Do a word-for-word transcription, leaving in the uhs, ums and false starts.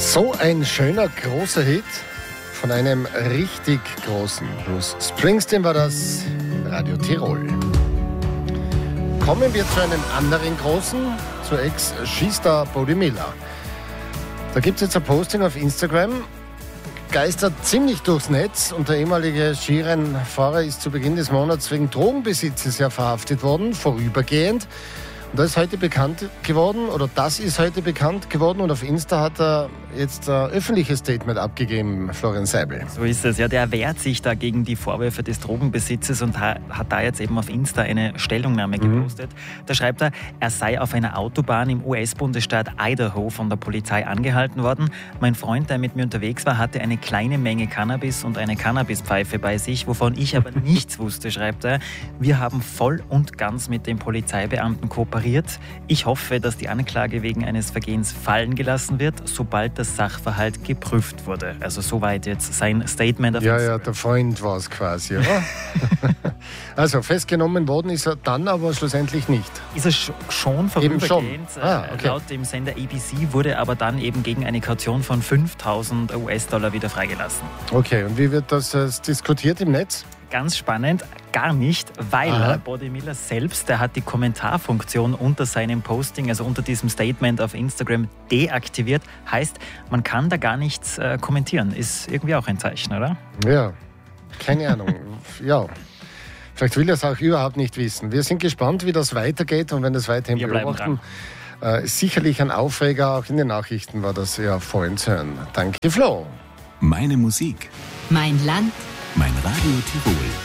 So ein schöner, großer Hit von einem richtig großen. Bruce Springsteen war das in Radio Tirol. Kommen wir zu einem anderen großen, zu Ex-Skistar Bode Miller. Da gibt es jetzt ein Posting auf Instagram, geistert ziemlich durchs Netz und der ehemalige Skirennfahrer ist zu Beginn des Monats wegen Drogenbesitzes ja verhaftet worden, vorübergehend. Und das ist heute bekannt geworden, oder das ist heute bekannt geworden und auf Insta hat er jetzt ein öffentliches Statement abgegeben, Florian Seibel. So ist es, ja, der wehrt sich da gegen die Vorwürfe des Drogenbesitzes und hat da jetzt eben auf Insta eine Stellungnahme gepostet. Mhm. Da schreibt er, er sei auf einer Autobahn im U S-Bundesstaat Idaho von der Polizei angehalten worden. Mein Freund, der mit mir unterwegs war, hatte eine kleine Menge Cannabis und eine Cannabispfeife bei sich, wovon ich aber nichts wusste, schreibt er. Wir haben voll und ganz mit dem Polizeibeamten kooperiert. Ich hoffe, dass die Anklage wegen eines Vergehens fallen gelassen wird, sobald das Sachverhalt geprüft wurde. Also soweit jetzt sein Statement. Auf ja, ja, der Freund war es quasi. Oder? Also festgenommen worden ist er dann aber schlussendlich nicht. Ist er schon vorübergehend. Schon. Ah, okay. Laut dem Sender A B C wurde aber dann eben gegen eine Kaution von fünftausend U S-Dollar wieder freigelassen. Okay, und wie wird das äh, diskutiert im Netz? Ganz spannend, gar nicht, weil Aha. Bode Miller selbst, der hat die Kommentarfunktion unter seinem Posting, also unter diesem Statement auf Instagram deaktiviert. Heißt, man kann da gar nichts äh, kommentieren. Ist irgendwie auch ein Zeichen, oder? Ja, keine Ahnung. Ja, vielleicht will er es auch überhaupt nicht wissen. Wir sind gespannt, wie das weitergeht und wenn das weiterhin Wir beobachten. Äh, sicherlich ein Aufreger, auch in den Nachrichten war das ja vorhin zu hören. Danke, Flo. Meine Musik. Mein Land. Mein Radio Tirol.